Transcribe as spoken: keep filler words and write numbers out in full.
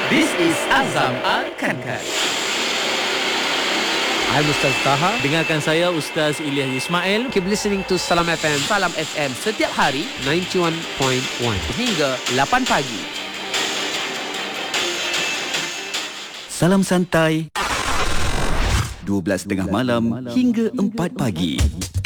This is Azam Al-Kankan. I'm Ustaz Taha. Dengarkan saya Ustaz Ilyas Ismail. Keep listening to Salam F M. Salam F M setiap hari ninety-one point one hingga lapan pagi. Salam santai dua belas tiga puluh malam hingga empat pagi.